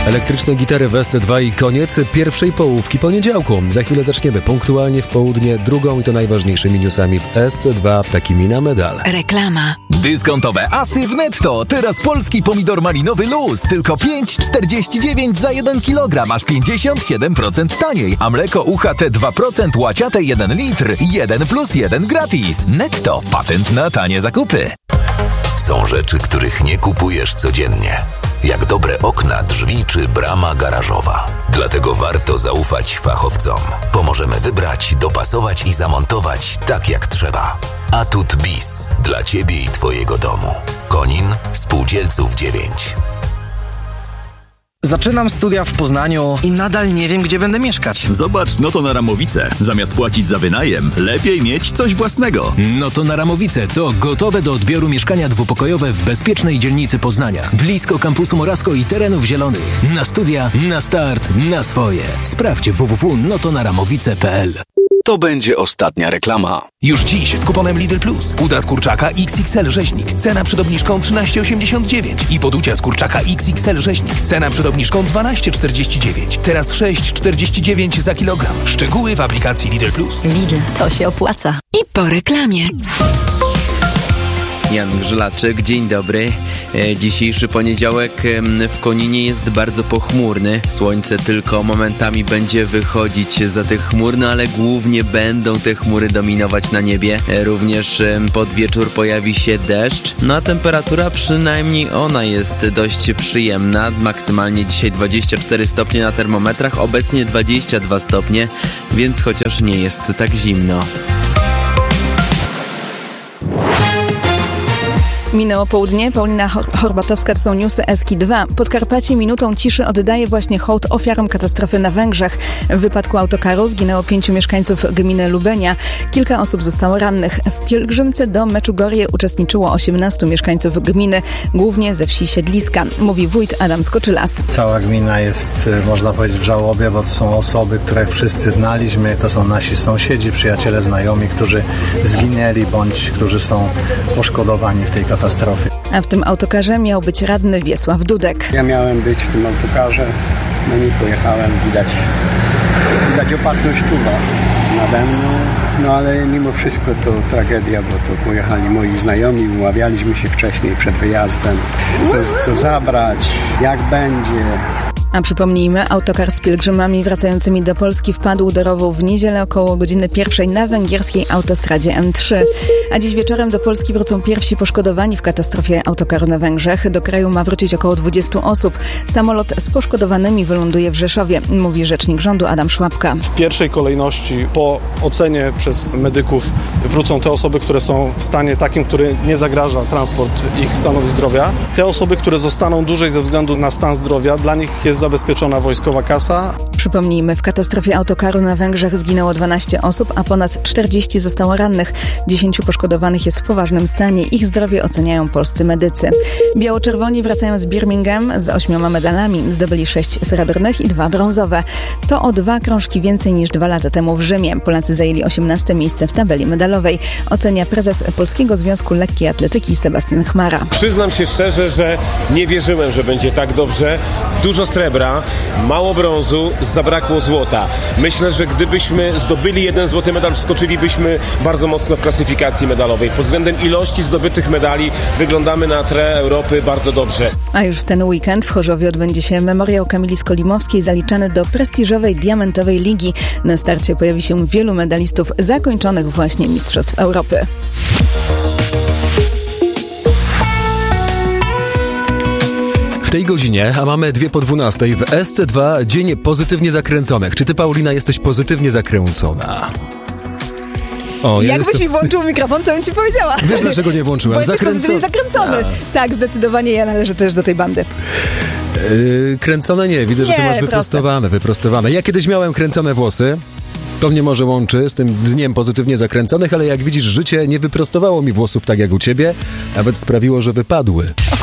Elektryczne gitary w SC2 i koniec pierwszej połówki poniedziałku. Za chwilę zaczniemy punktualnie w południe drugą i to najważniejszymi newsami w SC2, takimi na medal. Reklama. Dyskontowe asy w Netto. Teraz polski pomidor malinowy luz. Tylko 5,49 za 1 kg. Aż 57% taniej. A mleko UHT 2% łaciate 1 litr. 1+1 gratis. Netto. Patent na tanie zakupy. Są rzeczy, których nie kupujesz codziennie. Jak dobre okna, drzwi czy brama garażowa. Dlatego warto zaufać fachowcom. Pomożemy wybrać, dopasować i zamontować tak jak trzeba. Atut Bis. Dla Ciebie i Twojego domu. Konin, Spółdzielców 9. Zaczynam studia w Poznaniu i nadal nie wiem, gdzie będę mieszkać. Zobacz No to na Ramowice. Zamiast płacić za wynajem, lepiej mieć coś własnego. No to na Ramowice to gotowe do odbioru mieszkania dwupokojowe w bezpiecznej dzielnicy Poznania. Blisko kampusu Morasko i terenów zielonych. Na studia, na start, na swoje. Sprawdź www.notonaramowice.pl. To będzie ostatnia reklama. Już dziś z kuponem Lidl Plus. Uda z kurczaka XXL rzeźnik. Cena przed obniżką 13,89. I poducia z kurczaka XXL rzeźnik. Cena przed obniżką 12,49. Teraz 6,49 za kilogram. Szczegóły w aplikacji Lidl Plus. Lidl, to się opłaca. I po reklamie. Jan Grzylaczek, dzień dobry. Dzisiejszy poniedziałek w Koninie jest bardzo pochmurny. Słońce tylko momentami będzie wychodzić za tych chmur, no ale głównie będą te chmury dominować na niebie. Również pod wieczór pojawi się deszcz. No a temperatura przynajmniej ona jest dość przyjemna. Maksymalnie dzisiaj 24 stopnie na termometrach, obecnie 22 stopnie, więc chociaż nie jest tak zimno. Minęło południe, Paulina Horbatowska, to są newsy Eski2. Podkarpacie minutą ciszy oddaje właśnie hołd ofiarom katastrofy na Węgrzech. W wypadku autokaru zginęło 5 mieszkańców gminy Lubenia. Kilka osób zostało rannych. W pielgrzymce do Meczugorje uczestniczyło 18 mieszkańców gminy, głównie ze wsi Siedliska, mówi wójt Adam Skoczylas. Cała gmina jest, można powiedzieć, w żałobie, bo to są osoby, które wszyscy znaliśmy. To są nasi sąsiedzi, przyjaciele, znajomi, którzy zginęli bądź którzy są poszkodowani w tej katastrofie. A w tym autokarze miał być radny Wiesław Dudek. Ja miałem być w tym autokarze, no nie pojechałem, widać opatrzność czuwa nade mną, no ale mimo wszystko to tragedia, bo to pojechali moi znajomi, umawialiśmy się wcześniej przed wyjazdem, co zabrać, jak będzie. A przypomnijmy, autokar z pielgrzymami wracającymi do Polski wpadł do rowu w niedzielę około godziny 1 na węgierskiej autostradzie M3. A dziś wieczorem do Polski wrócą pierwsi poszkodowani w katastrofie autokaru na Węgrzech. Do kraju ma wrócić około 20 osób. Samolot z poszkodowanymi wyląduje w Rzeszowie, mówi rzecznik rządu Adam Szłapka. W pierwszej kolejności po ocenie przez medyków wrócą te osoby, które są w stanie takim, który nie zagraża transport ich stanowi zdrowia. Te osoby, które zostaną dłużej ze względu na stan zdrowia, dla nich jest zabezpieczona wojskowa kasa. Przypomnijmy, w katastrofie autokaru na Węgrzech zginęło 12 osób, a ponad 40 zostało rannych. 10 poszkodowanych jest w poważnym stanie. Ich zdrowie oceniają polscy medycy. Biało-czerwoni wracają z Birmingham z 8 medalami. Zdobyli 6 srebrnych i 2 brązowe. To o 2 krążki więcej niż 2 lata temu w Rzymie. Polacy zajęli 18 miejsce w tabeli medalowej. Ocenia prezes Polskiego Związku Lekkiej Atletyki Sebastian Chmara. Przyznam się szczerze, że nie wierzyłem, że będzie tak dobrze. Dużo srebra, mało brązu, zabrakło złota. Myślę, że gdybyśmy zdobyli 1 złoty medal, wskoczylibyśmy bardzo mocno w klasyfikacji medalowej. Pod względem ilości zdobytych medali wyglądamy na tle Europy bardzo dobrze. A już w ten weekend w Chorzowie odbędzie się memoriał Kamili Skolimowskiej zaliczany do prestiżowej Diamentowej Ligi. Na starcie pojawi się wielu medalistów zakończonych właśnie Mistrzostw Europy. W tej godzinie, a mamy 2 po 12 w SC2 dzień pozytywnie zakręconych. Czy ty, Paulina, jesteś pozytywnie zakręcona? O, Jakbyś mi włączył mikrofon, to bym ci powiedziała. Wiesz, dlaczego nie włączyłem? Bo jesteś pozytywnie zakręcony. Tak, zdecydowanie ja należę też do tej bandy. Kręcone nie, widzę, że ty masz wyprostowane. Ja kiedyś miałem kręcone włosy. To mnie może łączy z tym dniem pozytywnie zakręconych, ale jak widzisz, życie nie wyprostowało mi włosów tak jak u ciebie, nawet sprawiło, że wypadły.